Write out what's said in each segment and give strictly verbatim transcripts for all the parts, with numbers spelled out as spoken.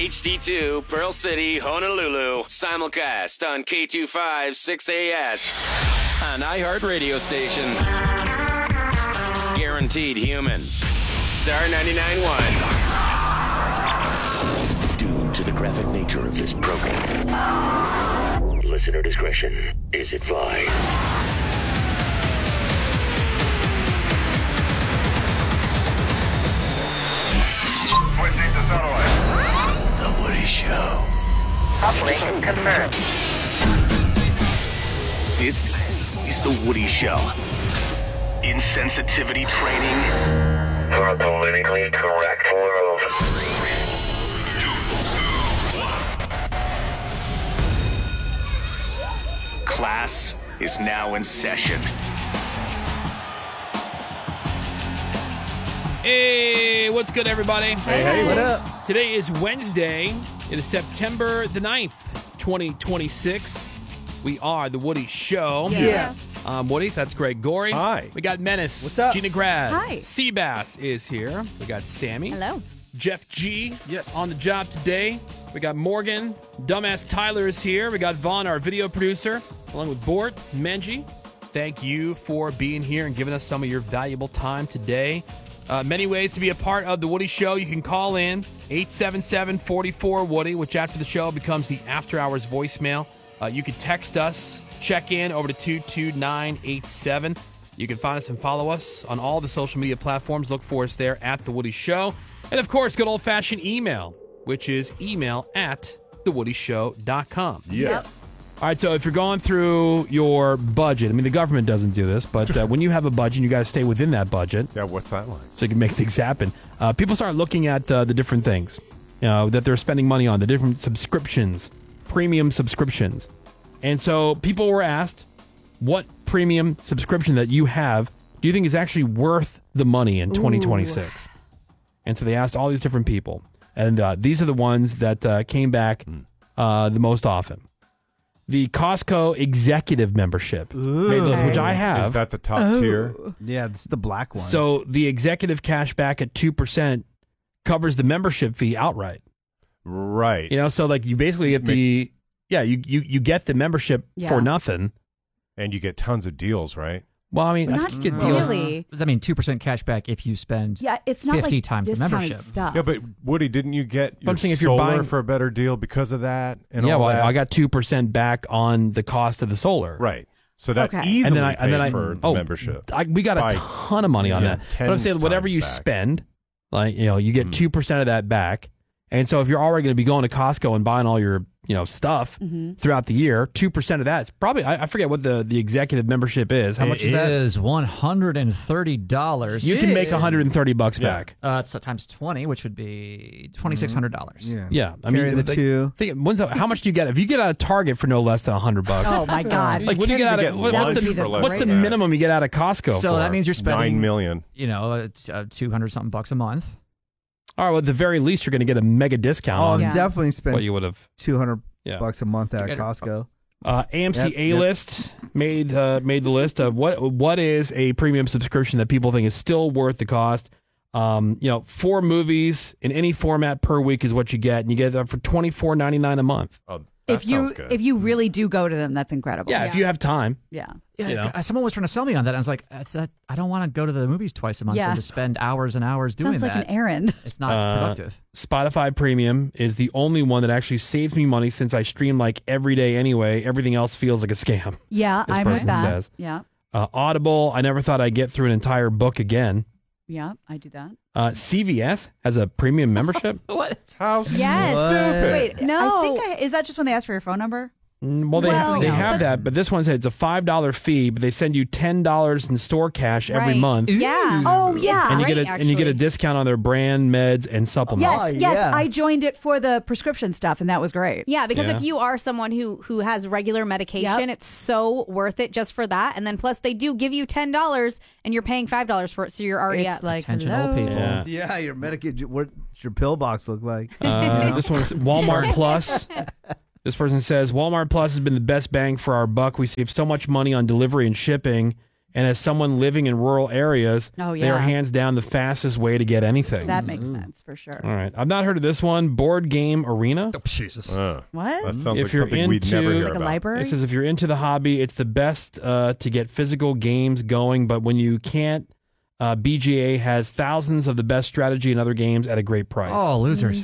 H D two, Pearl City, Honolulu. Simulcast on K two five six A S. An iHeart radio station. Guaranteed human. Star ninety-nine point one. Due to the graphic nature of this program, listener discretion is advised. Switching to satellite. The Woody Show. Uplink confirmed. This is The Woody Show. Insensitivity training For a politically correct world. class is now in session. Hey, what's good, everybody? Hey, hey, what up? Today is Wednesday. It is September the ninth, twenty twenty-six. We are The Woody Show. Yeah. I'm Woody. That's Greg Gorey. Hi. We got Menace. What's up? Gina Grad. Hi. Seabass is here. We got Sammy. Hello. Jeff G. Yes. On the job today. We got Morgan. Dumbass Tyler is here. We got Vaughn, our video producer, along with Bort, Menji. Thank you for being here and giving us some of your valuable time today. Uh, many ways to be a part of The Woody Show. You can call in eight seven seven, four four, Woody, which after the show becomes the After Hours voicemail. Uh, you can text us, check in over to two two nine eight seven. You can find us and follow us on all the social media platforms. Look for us there at The Woody Show. And, of course, good old-fashioned email, which is email at the woody show dot com. Yeah. Yep. All right, so if you're going through your budget, I mean, the government doesn't do this, but uh, when you have a budget, you got to stay within that budget. Yeah, what's that like? So you can make things happen. Uh, people start looking at uh, the different things, you know, that they're spending money on, the different subscriptions, premium subscriptions. And so people were asked, what premium subscription that you have do you think is actually worth the money in twenty twenty-six? And so they asked all these different people. And uh, these are the ones that uh, came back uh, the most often. The Costco Executive Membership, made those, which I have. Is that the top tier? Yeah, this is the black one. So the executive cash back at two percent covers the membership fee outright. Right. You know, so like you basically get the, yeah, you, you, you get the membership Yeah. for nothing. And you get tons of deals, right? Well, I mean, I Not think you get deals. really. Does that mean two percent cash back if you spend Yeah, it's not fifty like times the discounted membership? Stuff. Yeah, but Woody, didn't you get I'm your saying if you're solar buying- for a better deal because of that? And Yeah, all well, that? I got two percent back on the cost of the solar. Right. So that Okay. easily And then I, paid and then I, for the oh, membership. I, we got a By- ton of money on yeah, that. ten But I'm saying whatever times you back. spend, like, you know, you get Mm. two percent of that back. And so if you're already going to be going to Costco and buying all your, you know, stuff Mm-hmm. throughout the year, two percent of that is probably, I, I forget what the, the executive membership is. How much is It that? is one hundred thirty dollars. You can make one hundred thirty bucks Yeah. back. Uh, so times twenty, which would be twenty-six hundred dollars. yeah. Yeah. I Carry mean, the like, two. think, when's the, how much do you get? If you get out of Target for no less than one hundred bucks. Oh my God! Like, what do you can't get out even of, get what- what's lunch the, for less what's the than that. minimum you get out of Costco So for? that means you're spending Nine million. You know, it's uh, two hundred something bucks a month. All right, well, at the very least, you're going to get a mega discount Oh, on Yeah. definitely what spent you would have. two hundred Yeah. bucks a month at Get it. Costco. Uh, A M C Yep, A yep. list made uh, made the list of what what is a premium subscription that people think is still worth the cost. Um, you know, four movies in any format per week is what you get, and you get that for twenty-four ninety-nine a month. Oh, that if you sounds good. if you really do go to them, that's incredible. Yeah, if you have time. yeah. Yeah, You know? uh, someone was trying to sell me on that. And I was like, that's, that, I don't want to go to the movies twice a month Yeah. and just spend hours and hours doing Sounds like that. an errand. It's not Uh, productive. Spotify Premium is the only one that actually saves me money since I stream like every day anyway. Everything else feels like a scam. Yeah, This I'm with person that. says. Yeah, Uh, Audible, I never thought I'd get through an entire book again. yeah, I do that. Uh, C V S has a premium membership. What? How Yes. stupid. Wait, No. I think I, is that just when they ask for your phone number? Mm, Well, they, Well, they no, have but- that, but this one says it's a five dollar fee, but they send you ten dollars in store cash every Right. month. Yeah. Oh, yeah. And you Great, get a and you get a actually. discount on their brand meds and supplements. Yes, Oh, yes. yeah. I joined it for the prescription stuff, and that was great. Yeah, because Yeah. if you are someone who who has regular medication, Yep. it's so worth it just for that. And then plus they do give you ten dollars, and you're paying five dollars for it, so you're already It's at like Attention, hello. old people. Yeah. Yeah, your Medicaid. What's your pill box look like? Uh, this one's Walmart Plus. This person says Walmart Plus has been the best bang for our buck. We save so much money on delivery and shipping. And as someone living in rural areas, Oh, they are yeah. hands down the fastest way to get anything. That makes sense for sure. All right. I've not heard of this one. Board Game Arena. Oh, Jesus. Uh, What? that sounds If like you're something we'd into- never hear Like a about. library? It says if you're into the hobby, it's the best uh, to get physical games going. But when you can't, uh, B G A has thousands of the best strategy and other games at a great price. Oh, losers.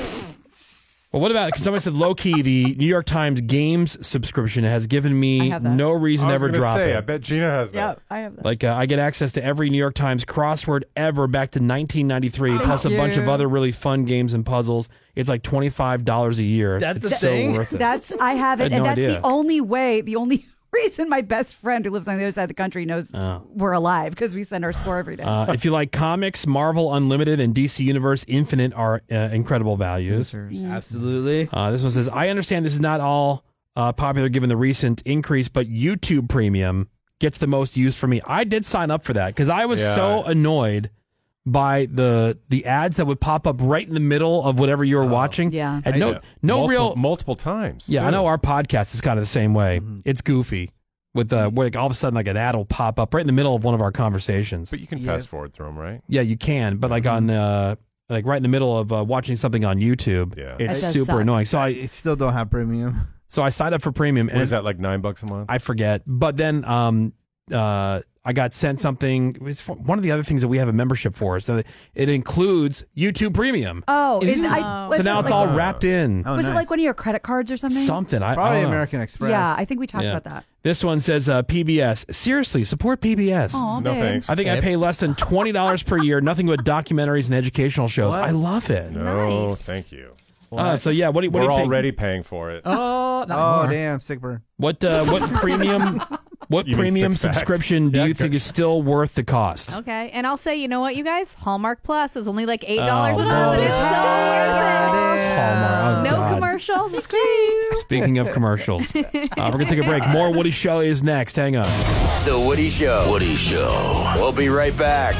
Well, what about, because somebody said low key, the New York Times Games subscription has given I me have that. no reason I to was ever gonna drop say, it. I bet Gina has Yeah, that. I have that. Like, uh, I get access to every New York Times crossword ever back to nineteen ninety-three, plus a bunch of you. other really fun games and puzzles. It's like twenty-five dollars a year. That's it's the so thing? worth it. That's I have I it, had and no that's idea. the only way, the only reason my best friend who lives on the other side of the country knows Oh. we're alive because we send our score every day. Uh, if you like comics, Marvel Unlimited and D C Universe Infinite are uh, incredible values. Losers. Absolutely. Uh, this one says, I understand this is not all uh, popular given the recent increase, but YouTube Premium gets the most use for me. I did sign up for that because I was Yeah. so annoyed by the the ads that would pop up right in the middle of whatever you were watching. yeah. And no, Yeah. no multiple, real. multiple times. Yeah, I too. know our podcast is kind of the same way. It's goofy. With uh, where like all of a sudden like an ad will pop up right in the middle of one of our conversations. But you can Yeah. fast forward through them, right? Yeah, you can, but like on uh, like right in the middle of uh, watching something on YouTube, Yeah. it's It does super suck. annoying. So I I still don't have premium. so I signed up for premium, and What is it's- that, like nine bucks a month? I forget. But then um, uh, I got sent something. It's one of the other things that we have a membership for. So it includes YouTube Premium. oh, is Yeah. I, so was now it it's like, all wrapped in. Oh, was nice. it like one of your credit cards or something? Something. I, I Probably don't know. American Express. Yeah, I think we talked Yeah. about that. This one says uh, P B S. Seriously, support P B S. Oh, No thanks. I think I pay less than twenty dollars per year. Nothing but documentaries and educational shows. What? I love it. No, Nice. thank you. Uh, so yeah, what do you, what We're do you think? already paying for it. Oh, not Oh, anymore. damn. Sick burn. What uh, what premium what You mean premium six packs? subscription do Yeah, you think is still worth the cost? Okay, and I'll say, you know what, you guys? Hallmark Plus is only like eight dollars Oh, a month, and it's Lord. so worth it. Hallmark. Oh, No God. commercials. It's great. Speaking of commercials, uh, we're gonna take a break. More Woody Show is next. Hang on. The Woody Show. Woody Show. We'll be right back.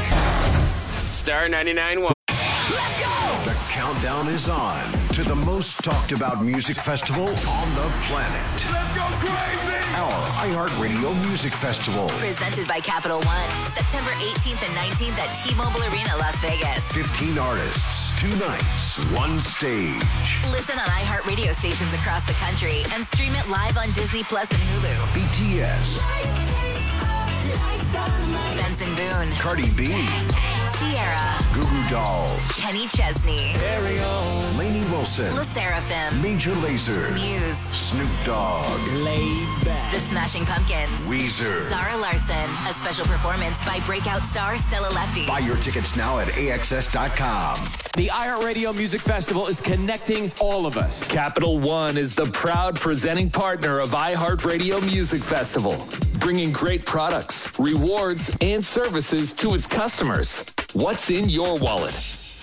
Star ninety-nine point one. The countdown is on to the most talked about music festival on the planet. Let's go crazy! Our iHeartRadio Music Festival. Presented by Capital One, September eighteenth and nineteenth at T-Mobile Arena, Las Vegas. fifteen artists, two nights, one stage. Listen on iHeartRadio stations across the country and stream it live on Disney Plus and Hulu. B T S, Benson Boone, Cardi B, Sierra, Goo Goo Dolls, Kenny Chesney, Lainey Wilson, La Seraphim, Major Lazer, Muse, Snoop Dogg, The Smashing Pumpkins, Weezer. Zara Larson, a special performance by breakout star Stella Lefty. Buy your tickets now at A X S dot com. The iHeartRadio Music Festival is connecting all of us. Capital One is the proud presenting partner of iHeartRadio Music Festival, bringing great products, rewards, and services to its customers. What's in your wallet?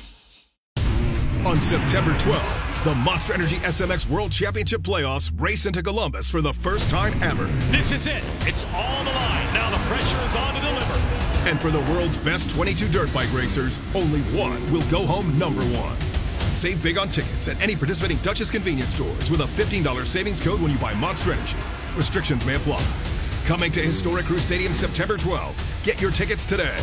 On September twelfth, the Monster Energy S M X World Championship Playoffs race into Columbus for the first time ever. This is it. It's all the line. Now the pressure is on to deliver. And for the world's best twenty-two dirt bike racers, only one will go home number one. Save big on tickets at any participating Dutchess convenience stores with a fifteen dollars savings code when you buy Monster Energy. Restrictions may apply. Coming to Historic Crew Stadium September twelfth. Get your tickets today.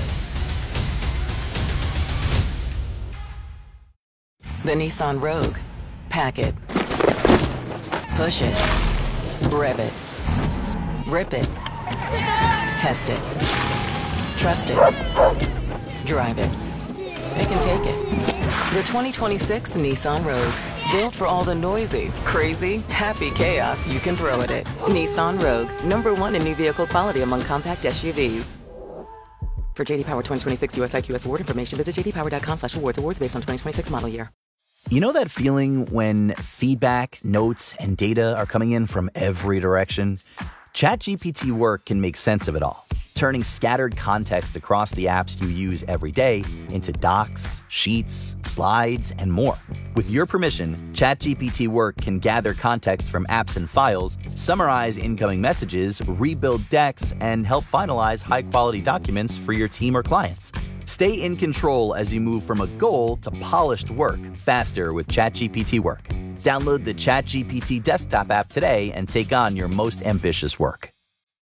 The Nissan Rogue. Pack it. Push it. Rev it. Rip it. Test it. Trust it. Drive it. It can take it. The twenty twenty-six Nissan Rogue. Built for all the noisy, crazy, happy chaos you can throw at it. Nissan Rogue. Number one in new vehicle quality among compact S U Vs. For J D Power twenty twenty-six U S I Q S award information, visit j d power dot com slash awards. Awards based on twenty twenty-six model year. You know that feeling when feedback, notes, and data are coming in from every direction? ChatGPT Work can make sense of it all, turning scattered context across the apps you use every day into docs, sheets, slides, and more. With your permission, ChatGPT Work can gather context from apps and files, summarize incoming messages, rebuild decks, and help finalize high-quality documents for your team or clients. Stay in control as you move from a goal to polished work faster with ChatGPT Work. Download the ChatGPT desktop app today and take on your most ambitious work. Power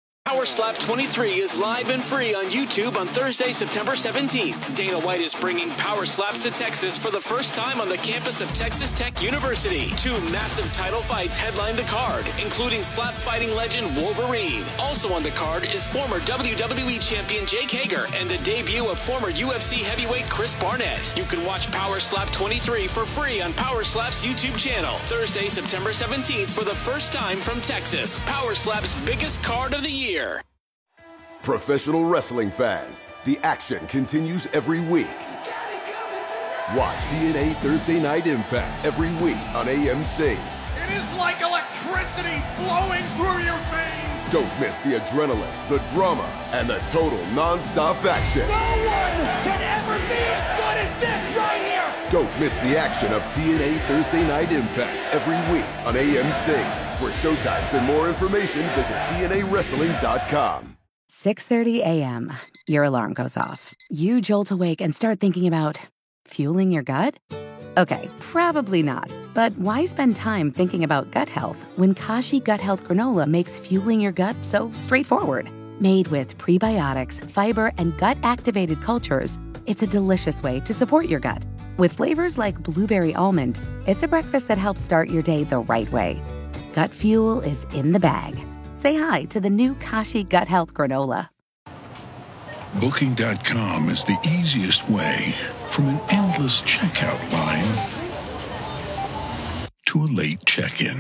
Power Slap twenty-three is live and free on YouTube on Thursday, September seventeenth. Dana White is bringing Power Slaps to Texas for the first time on the campus of Texas Tech University. Two massive title fights headline the card, including slap fighting legend Wolverine. Also on the card is former W W E champion Jake Hager and the debut of former U F C heavyweight Chris Barnett. You can watch Power Slap twenty-three for free on Power Slap's YouTube channel. Thursday, September seventeenth for the first time from Texas. Power Slap's biggest card of the year. Professional wrestling fans, the action continues every week. Watch T N A Thursday Night Impact every week on A M C. It is like electricity flowing through your veins. Don't miss the adrenaline, the drama, and the total non-stop action. No one can ever be as good as this right here. Don't miss the action of T N A Thursday Night Impact every week on A M C. For showtimes and more information, visit T N A wrestling dot com. six thirty a.m. Your alarm goes off. You jolt awake and start thinking about fueling your gut? Okay, probably not. But why spend time thinking about gut health when Kashi Gut Health Granola makes fueling your gut so straightforward? Made with prebiotics, fiber, and gut-activated cultures, it's a delicious way to support your gut. With flavors like blueberry almond, it's a breakfast that helps start your day the right way. Gut fuel is in the bag. Say hi to the new Kashi Gut Health Granola. Booking dot com is the easiest way from an endless checkout line to a late check-in.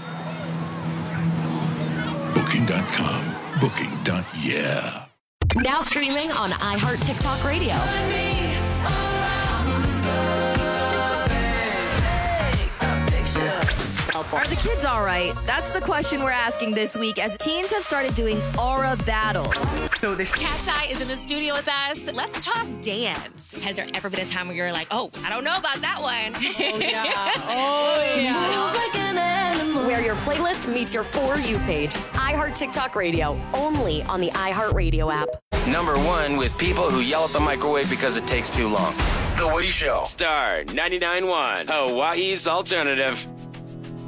Booking dot com. Booking. Yeah. Now streaming on iHeart TikTok Radio. Are the kids all right? That's the question we're asking this week as teens have started doing aura battles. So this Cat's Eye is in the studio with us. Let's talk dance. Has there ever been a time where you're like, oh, I don't know about that one? Oh, yeah. Oh, yeah. Where your playlist meets your For You page. iHeart TikTok Radio. Only on the iHeart Radio app. Number one with people who yell at the microwave because it takes too long. The Woody Show. Star ninety-nine point one. Hawaii's Alternative.